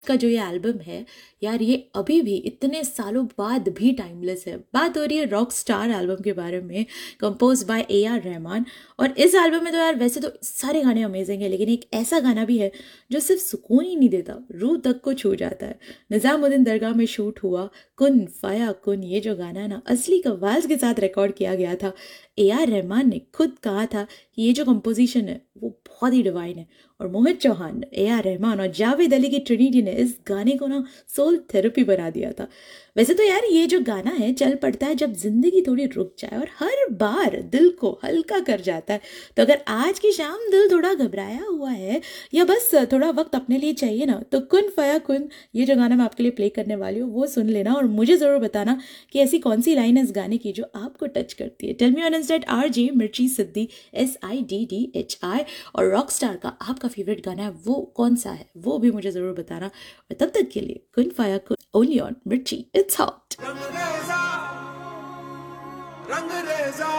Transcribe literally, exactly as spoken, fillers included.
का जो ये एल्बम है यार, ये अभी भी इतने सालों बाद भी टाइमलेस है। बात हो रही है रॉक स्टार एल्बम के बारे में, compose bye A R Rahman. और इस एल्बम में तो यार वैसे तो सारे गाने अमेजिंग है, लेकिन एक ऐसा गाना भी है जो सिर्फ सुकून ही नहीं देता, रूह तक को छू जाता है। निजामुद्दीन दरगाह में शूट हुआ कुन फाया कुन, ये जो गाना है ना, असली कव्वाल्स के साथ रिकॉर्ड किया गया था। ए आर रहमान ने खुद कहा था कि ये जो कंपोजिशन है वो बहुत ही डिवाइन है। और मोहित चौहान, ए आर रहमान और जावेद अली की ट्रिनिटी ने इस गाने को ना सोल थेरेपी बना दिया था। वैसे तो यार ये जो गाना है चल पड़ता है जब जिंदगी थोड़ी रुक जाए और हर बार दिल को हल्का कर जाता है। तो अगर आज की शाम दिल थोड़ा घबराया हुआ है या बस थोड़ा वक्त अपने लिए चाहिए ना, तो कुन फया कुन, ये जो गाना मैं आपके लिए प्ले करने वाली हूँ वो सुन लेना और मुझे ज़रूर बताना कि ऐसी कौन सी लाइन है इस गाने की जो आपको टच करती है। Tell me on Insta R J मिर्ची सिद्धि, S I D D H I. और रॉक स्टार का आपका फेवरेट गाना है वो कौन सा है, वो भी मुझे ज़रूर बताना। और तब तक के लिए कुन फाया कुन, ओनली ऑन मिर्ची, इट्स हॉट।